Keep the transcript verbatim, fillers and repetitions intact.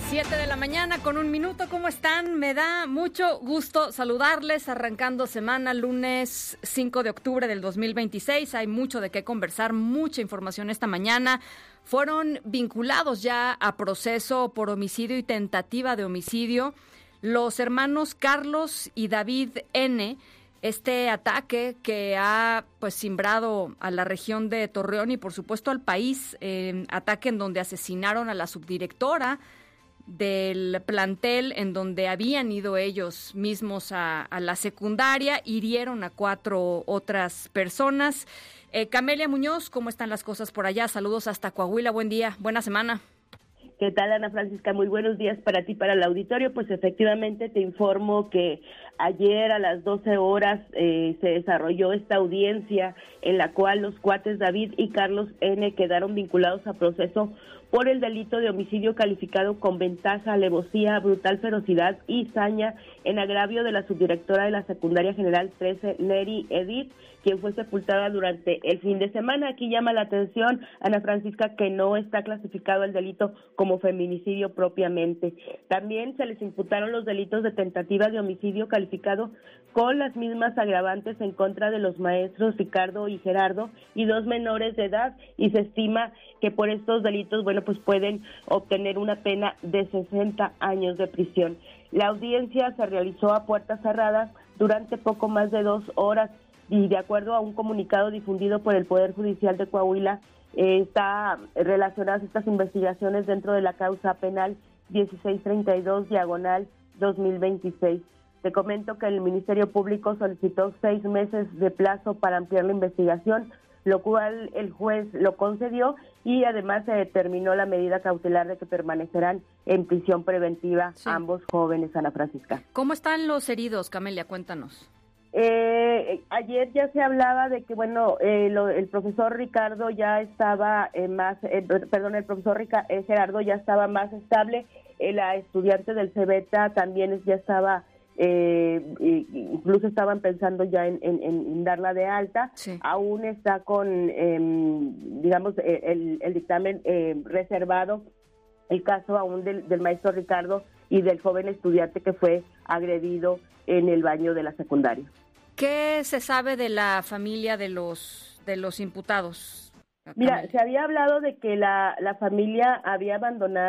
Siete de la mañana con un minuto, ¿cómo están? Me da mucho gusto saludarles, arrancando semana, lunes cinco de octubre del dos mil veintiséis. Hay mucho de qué conversar, mucha información esta mañana. Fueron vinculados ya a proceso por homicidio y tentativa de homicidio los hermanos Carlos y David N., este ataque que ha pues cimbrado a la región de Torreón y por supuesto al país, eh, ataque en donde asesinaron a la subdirectora del plantel en donde habían ido ellos mismos a, a la secundaria, hirieron a cuatro otras personas. Eh, Camelia Muñoz, ¿cómo están las cosas por allá? Saludos hasta Coahuila, buen día, buena semana. ¿Qué tal, Ana Francisca? Muy buenos días para ti, para el auditorio. Pues efectivamente te informo que ayer a las doce horas eh, se desarrolló esta audiencia en la cual los cuates David y Carlos N. quedaron vinculados a proceso por el delito de homicidio calificado con ventaja, alevosía, brutal ferocidad y saña en agravio de la subdirectora de la Secundaria General trece, Neri Edith, quien fue sepultada durante el fin de semana. Aquí llama la atención, Ana Francisca, que no está clasificado el delito como feminicidio propiamente. También se les imputaron los delitos de tentativa de homicidio calificado con las mismas agravantes en contra de los maestros Ricardo y Gerardo y dos menores de edad, y se estima que por estos delitos, bueno, pues pueden obtener una pena de sesenta años de prisión. La audiencia se realizó a puertas cerradas durante poco más de dos horas y de acuerdo a un comunicado difundido por el Poder Judicial de Coahuila, eh, está relacionadas estas investigaciones dentro de la causa penal dieciséis treinta y dos diagonal dos mil veintiséis. Te comento que el Ministerio Público solicitó seis meses de plazo para ampliar la investigación, lo cual el juez lo concedió y además se determinó la medida cautelar de que permanecerán en prisión preventiva sí. ambos jóvenes, Ana Francisca. ¿Cómo están los heridos, Camelia? Cuéntanos. Eh, ayer ya se hablaba de que, bueno, eh, lo, el profesor Ricardo ya estaba eh, más, eh, perdón, el profesor Rica, eh, Gerardo ya estaba más estable, eh, la estudiante del Cebeta también ya estaba, eh, incluso estaban pensando ya en, en, en darla de alta, sí. Aún está con, eh, digamos, el, el dictamen eh, reservado, el caso aún del, del maestro Ricardo y del joven estudiante que fue agredido en el baño de la secundaria. ¿Qué se sabe de la familia de los de los imputados? Mira, se había hablado de que la, la familia había abandonado